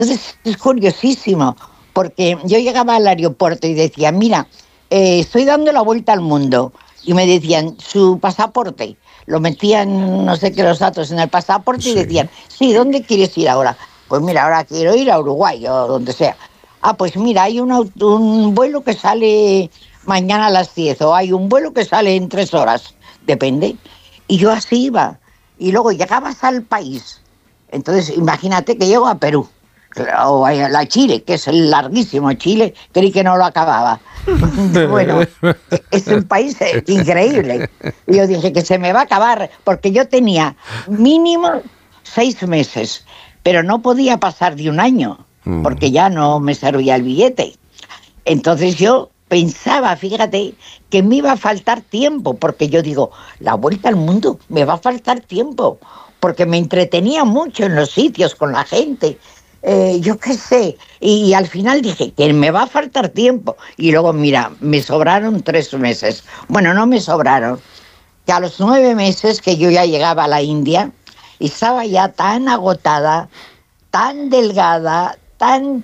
Entonces es curiosísimo, porque yo llegaba al aeropuerto y decía, mira, estoy dando la vuelta al mundo. Y me decían, su pasaporte. Lo metían, no sé qué, los datos en el pasaporte y decían, sí, ¿dónde quieres ir ahora? Pues mira, ahora quiero ir a Uruguay o donde sea. Ah, pues mira, hay un vuelo que sale mañana a las 10 o hay un vuelo que sale en 3 horas, depende. Y yo así iba. Y luego llegabas al país. Entonces, imagínate que llego a Perú o a la Chile, que es el larguísimo Chile, creí que no lo acababa. Bueno, es un país increíble. Y yo dije que se me va a acabar, porque yo tenía mínimo 6 meses, pero no podía pasar de un año, porque ya no me servía el billete. Entonces yo pensaba, fíjate, que me iba a faltar tiempo, porque yo digo, la vuelta al mundo, me va a faltar tiempo, porque me entretenía mucho en los sitios, con la gente. Yo qué sé, y al final dije que me va a faltar tiempo, y luego mira, me sobraron 3 meses. Bueno, no me sobraron, que a los 9 meses que yo ya llegaba a la India, estaba ya tan agotada, tan delgada, tan,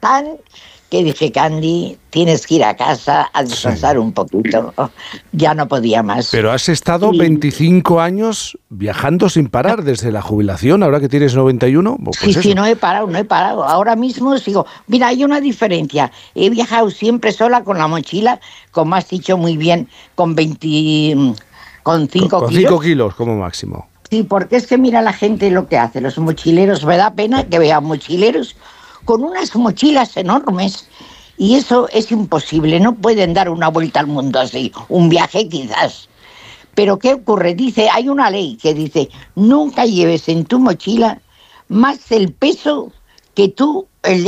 que dije, Candy, tienes que ir a casa a descansar un poquito. Ya no podía más. Pero has estado 25 años viajando sin parar desde la jubilación, ahora que tienes 91. Pues sí, sí, no he parado. Ahora mismo sigo. Mira, hay una diferencia. He viajado siempre sola con la mochila, como has dicho muy bien, con 5 kilos. Con 5 kilos como máximo. Sí, porque es que mira la gente lo que hace, los mochileros, me da pena que vean mochileros con unas mochilas enormes, y eso es imposible, no pueden dar una vuelta al mundo así, un viaje quizás. Pero ¿qué ocurre? Dice, hay una ley que dice, nunca lleves en tu mochila más el peso que tú, el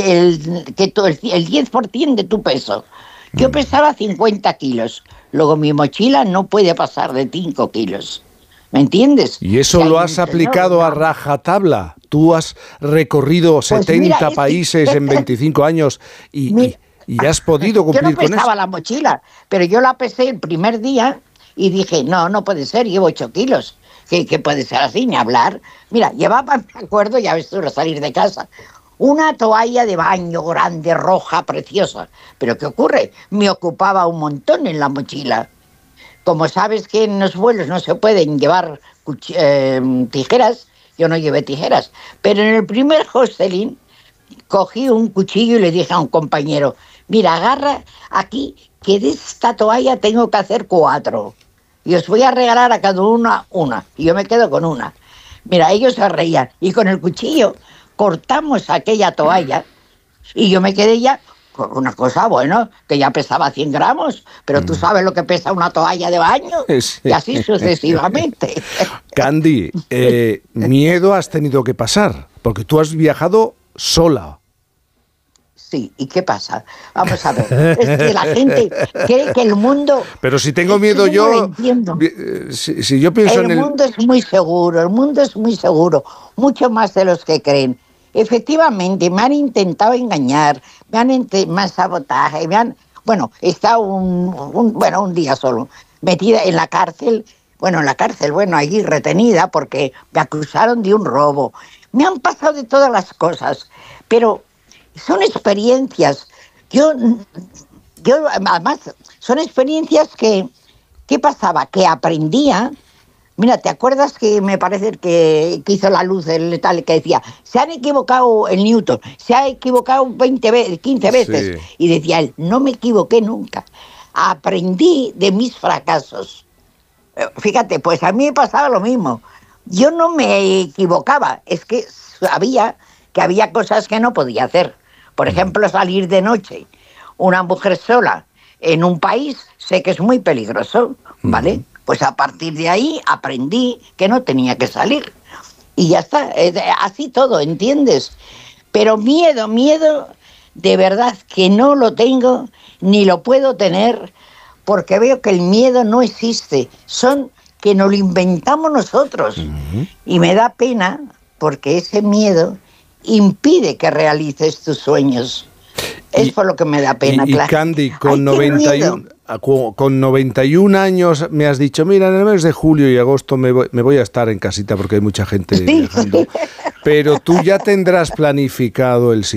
10% de tu peso. Yo pesaba 50 kilos, luego mi mochila no puede pasar de 5 kilos. ¿Me entiendes? ¿Y eso lo has aplicado a rajatabla? Tú has recorrido pues 70 países en 25 años y has podido cumplir con eso. Yo no pesaba la mochila, pero yo la pesé el primer día y dije, no puede ser, llevo 8 kilos. ¿Qué puede ser así, ni hablar? Mira, llevaba, me acuerdo, ya ves tú, al salir de casa, una toalla de baño grande, roja, preciosa. Pero ¿qué ocurre? Me ocupaba un montón en la mochila. Como sabes que en los vuelos no se pueden llevar tijeras, yo no llevé tijeras, pero en el primer hostelín cogí un cuchillo y le dije a un compañero, mira, agarra aquí, que de esta toalla tengo que hacer 4, y os voy a regalar a cada uno una, y yo me quedo con una. Mira, ellos se reían, y con el cuchillo cortamos aquella toalla, y yo me quedé ya con una cosa, bueno, que ya pesaba 100 gramos, pero tú sabes lo que pesa una toalla de baño, sí. Y así sucesivamente. Candy, miedo has tenido que pasar, porque tú has viajado sola. Sí, ¿y qué pasa? Vamos a ver, es que la gente cree que el mundo... Pero si tengo miedo yo... Si yo pienso en el... El mundo es muy seguro, mucho más de los que creen. Efectivamente, me han intentado engañar, me han sabotaje, bueno, he estado un día solo metida en la cárcel, allí retenida porque me acusaron de un robo. Me han pasado de todas las cosas, pero son experiencias. Yo además, son experiencias que, ¿qué pasaba? Que aprendía. Mira, ¿te acuerdas que me parece que hizo la luz el letal que decía, se han equivocado el Newton, se ha equivocado 15 veces? Sí. Y decía él, no me equivoqué nunca. Aprendí de mis fracasos. Fíjate, pues a mí me pasaba lo mismo. Yo no me equivocaba, es que sabía que había cosas que no podía hacer. Por ejemplo, salir de noche, una mujer sola en un país, sé que es muy peligroso, ¿vale? Pues a partir de ahí aprendí que no tenía que salir. Y ya está, así todo, ¿entiendes? Pero miedo, de verdad que no lo tengo, ni lo puedo tener, porque veo que el miedo no existe. Son que nos lo inventamos nosotros. Y me da pena, porque ese miedo impide que realices tus sueños. Es por lo que me da pena, claro. Y Candy, con 91 años me has dicho, mira, en el mes de julio y agosto me voy a estar en casita porque hay mucha gente viajando. Pero tú ya tendrás planificado el siguiente.